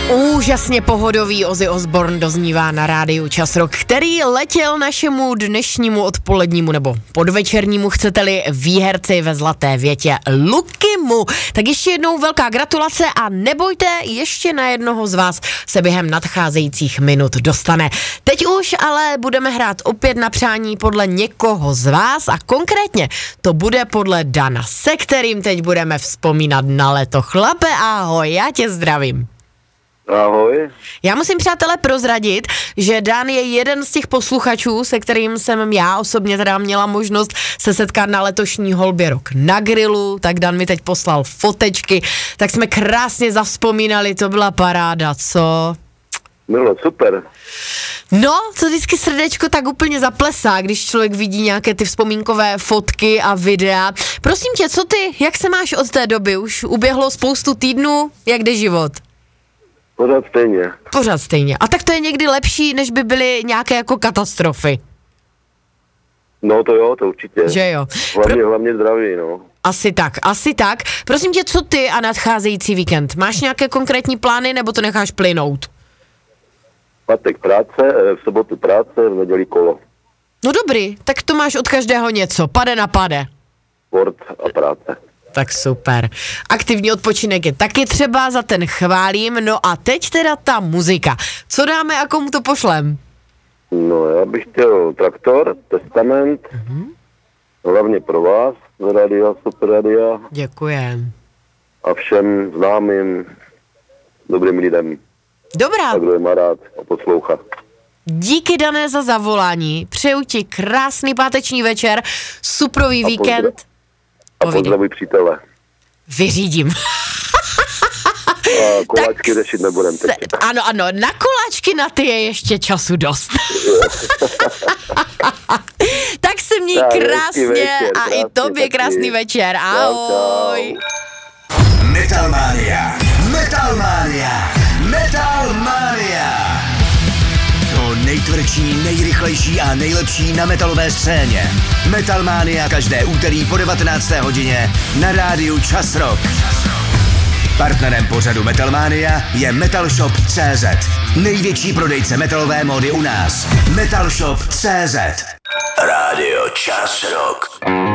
Úžasně pohodový Ozzy Osbourne doznívá na rádiu Čas Rock, který letěl našemu dnešnímu odpolednímu nebo podvečernímu, chcete-li, výherci ve Zlaté větě Lukimu. Tak ještě jednou velká gratulace a nebojte, ještě na jednoho z vás se během nadcházejících minut dostane. Teď už ale budeme hrát opět na přání podle někoho z vás a konkrétně to bude podle Dana, se kterým teď budeme vzpomínat na léto. Chlape, ahoj, já tě zdravím. Ahoj. Já musím, přátelé, prozradit, že Dan je jeden z těch posluchačů, se kterým jsem já osobně teda měla možnost se setkat na letošní Holbě Rock na grilu, tak Dan mi teď poslal fotečky, tak jsme krásně zavzpomínali, to byla paráda, co? Bylo super. No, to vždycky srdečko tak úplně zaplesá, když člověk vidí nějaké ty vzpomínkové fotky a videa. Prosím tě, co ty, jak se máš od té doby? Už uběhlo spoustu týdnů, jak jde život? Pořád stejně. A tak to je někdy lepší, než by byly nějaké jako katastrofy. No to jo, to určitě. Že jo. Hlavně zdraví, no. Asi tak. Prosím tě, co ty a nadcházející víkend? Máš nějaké konkrétní plány, nebo to necháš plynout? Pátek práce, v sobotu práce, v neděli kolo. No dobrý, tak to máš od každého něco, pade na pade. Sport a práce. Tak super. Aktivní odpočinek je taky třeba, za ten chválím. No a teď teda ta muzika. Co dáme a komu to pošlem? No já bych chtěl Traktor, Testament, hlavně pro vás, z rádia, Super rádia. Děkujem. A všem známým, dobrým lidem. Dobrá. A kdo je má rád a poslouchá. Díky, Dané, za zavolání. Přeju ti krásný páteční večer, suprový víkend. A pozdravuj přítele. Vyřídím. A koláčky řešit nebudem. Ano, na koláčky na ty je ještě času dost. Tak se měj krásně večer, a i tobě krásný večer. Ahoj. Metalmania. To nejtvrdší, nejrychlejší a nejlepší na metalové scéně. Metalmania každé úterý po 19. hodině na rádiu Čas Rock. Partnerem pořadu Metalmania je Metalshop.cz. Největší prodejce metalové módy u nás. Metalshop.cz. Rádio Čas Rock.